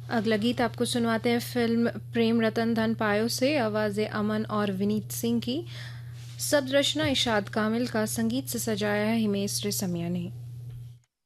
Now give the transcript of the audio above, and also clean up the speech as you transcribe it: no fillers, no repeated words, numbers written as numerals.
अगला गीत आपको सुनवाते हैं फिल्म प्रेम रतन धन पायो से। आवाज़ें अमन और विनीत सिंह की। शब्द रचना इशाद कामिल का, संगीत से सजाया है हिमेश रेशमिया ने।